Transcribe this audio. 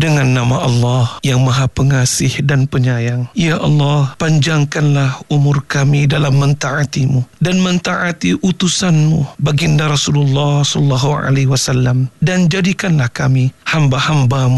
dengan nama Allah yang Maha Pengasih dan Penyayang. Ya Allah, panjangkanlah umur kami dalam mentaati-Mu dan mentaati utusan-Mu baginda Rasulullah sallallahu alaihi wasallam, dan jadikanlah kami hamba-hamba-Mu